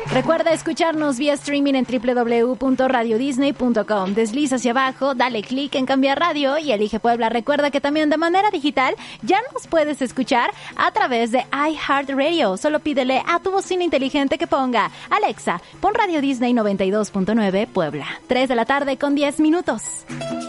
Recuerda escucharnos vía streaming en www.radiodisney.com. Desliza hacia abajo, dale clic en cambiar radio y elige Puebla. Recuerda que también de manera digital ya nos puedes escuchar a través de iHeartRadio. Solo pídele a tu bocina inteligente que ponga: Alexa, pon Radio Disney 92.9 Puebla. 3 de la tarde con 10 minutos.